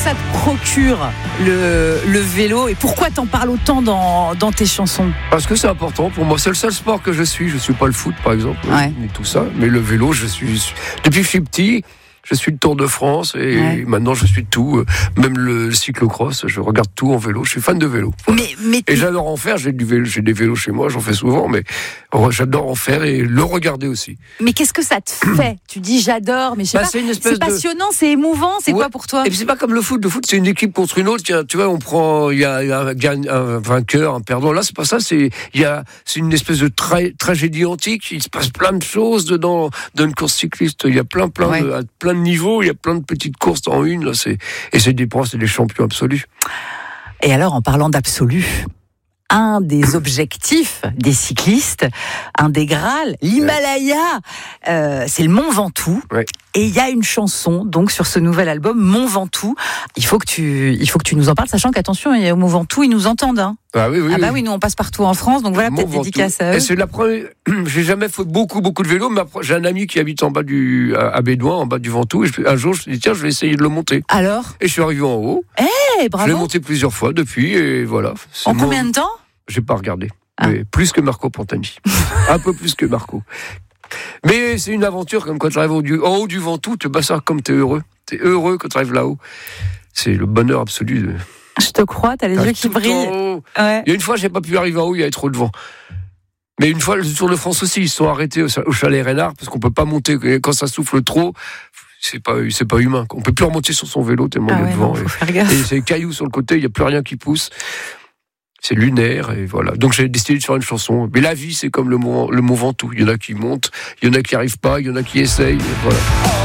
ça te procure le vélo et pourquoi t'en parles autant dans tes chansons? Parce que c'est important pour moi. C'est le seul sport que je suis pas le foot par exemple, ni tout ça, mais le vélo, depuis que je suis petit. Je suis le Tour de France et maintenant je suis tout, même le cyclocross, je regarde tout en vélo, je suis fan de vélo. Voilà. Et j'adore en faire, j'ai des vélos chez moi, j'en fais souvent, mais j'adore en faire et le regarder aussi. Mais qu'est-ce que ça te fait? Tu dis j'adore, mais je sais pas, c'est passionnant, c'est émouvement, c'est quoi pour toi? Et puis c'est pas comme le foot c'est une équipe contre une autre, tu vois, il y a un vainqueur, un perdant, là c'est pas ça, c'est une espèce de tragédie antique, il se passe plein de choses dans une course cycliste, il y a plein de niveaux, il y a plein de petites courses en une, là, c'est des champions absolus. Et alors, en parlant d'absolu, un des objectifs des cyclistes, un des Graals, l'Himalaya, c'est le Mont Ventoux. Ouais. Et il y a une chanson donc sur ce nouvel album Mont Ventoux. Il faut que tu nous en parles, sachant qu'attention, au Mont Ventoux, ils nous entendent. Hein. Ah oui. Oui, nous on passe partout en France, donc voilà, peut-être dédicace à eux. Et c'est la première. J'ai jamais fait beaucoup de vélo, mais j'ai un ami qui habite en bas à Bédouin, en bas du Ventoux. Et un jour, je me suis dit tiens, je vais essayer de le monter. Alors ? Et je suis arrivé en haut. Bravo. Je l'ai monté plusieurs fois depuis, et voilà. En combien de temps ? J'ai pas regardé, mais plus que Marco Pantani, un peu plus que Marco. Mais c'est une aventure, comme quand tu arrives en haut du Ventoux, tu vas ça comme t'es heureux. T'es heureux quand tu arrives là-haut. C'est le bonheur absolu. Je te crois, t'as les yeux qui brillent. Ouais. Il y a une fois, j'ai pas pu arriver en haut, il y avait trop de vent. Mais une fois, le Tour de France aussi, ils se sont arrêtés au chalet Reynard, parce qu'on peut pas monter, quand ça souffle trop, c'est pas humain. On peut plus remonter sur son vélo tellement il y a de vent. Et c'est des cailloux sur le côté, il y a plus rien qui pousse. C'est lunaire, et voilà. Donc j'ai décidé de faire une chanson. Mais la vie, c'est comme le Mont Ventoux. Il y en a qui montent, il y en a qui arrivent pas, il y en a qui essayent, voilà.